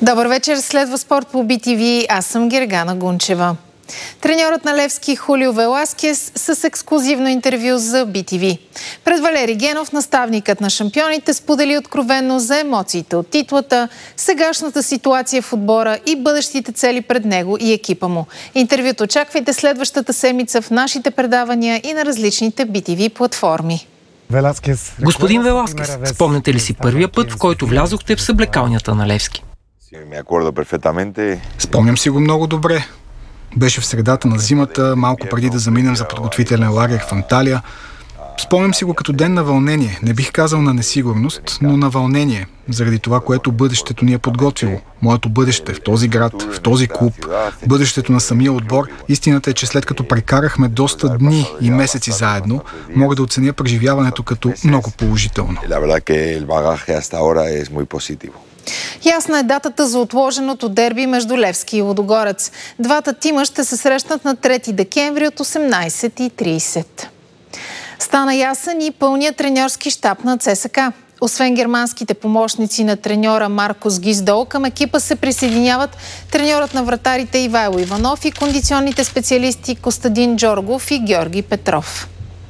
Добър вечер, следва спорт по BTV. Аз съм Гергана Гунчева. Треньорът на Левски Хулио Веласкес с ексклузивно интервю за BTV. Пред Валери Генов, наставникът на шампионите, сподели откровенно за емоциите от титлата, сегашната ситуация в отбора и бъдещите цели пред него и екипа му. Интервюто очаквайте следващата седмица в нашите предавания и на различните BTV платформи. Господин Веласкес, спомняте ли си първия път, в който влязохте в съблекалнята на Левски? Спомням си го много добре. Беше в средата на зимата, малко преди да заминем за подготвителен лагер в Анталия. Спомням си го като ден на вълнение. Не бих казал на несигурност, но на вълнение. Заради това, което бъдещето ни е подготвило. Моето бъдеще в този град, в този клуб, бъдещето на самия отбор. Истината е, че след като прекарахме доста дни и месеци заедно, мога да оценя преживяването като много положително. Ясна е датата за отложеното дерби между Левски и Лудогорец. Двата тима ще се срещнат на 3 декември от 18:30. Стана ясен и пълният треньорски щаб на ЦСКА. Освен германските помощници на треньора Маркос Гиздол, към екипа се присъединяват треньорът на вратарите Ивайло Иванов и кондиционните специалисти Костадин Джоргов и Георги Петров.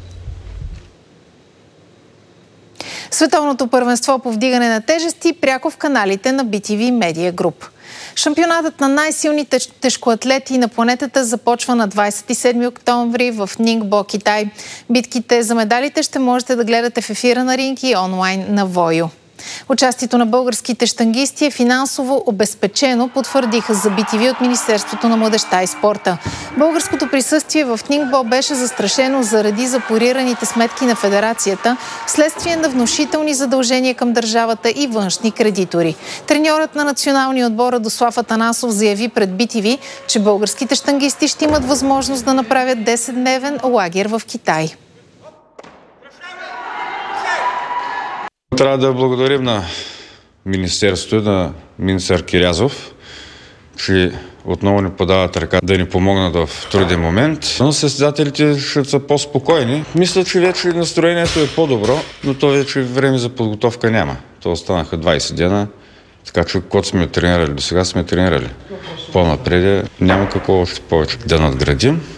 Световното първенство по вдигане на тежести пряко в каналите на BTV Media Group. Шампионатът на най-силните тежкоатлети на планетата започва на 27 октомври в Нингбо, Китай. Битките за медалите ще можете да гледате в ефира на Ринг и онлайн на Войо. Участието на българските щангисти е финансово обезпечено, потвърдиха за BTV от Министерството на младежта и спорта. Българското присъствие в Нингбо беше застрашено заради запорираните сметки на федерацията, вследствие на внушителни задължения към държавата и външни кредитори. Треньорът на националния отбор Радослав Атанасов заяви пред BTV, че българските щангисти ще имат възможност да направят 10-дневен лагер в Китай. Трябва да благодарим на Министерството, на министър Кирязов, че отново ни подават ръка да ни помогнат в труден момент. Но състезателите ще са по-спокойни. Мисля, че вече настроението е по-добро, но то вече време за подготовка няма. То останаха 20 дена, така че когато сме тренирали до сега, сме тренирали. По-напред няма какво още повече да надградим.